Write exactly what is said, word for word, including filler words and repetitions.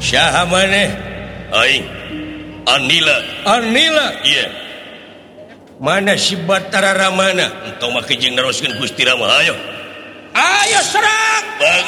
Anila Anila mana si Batara Ramana untuk make jeung neruskeun Gusti Rama ayo ayo serang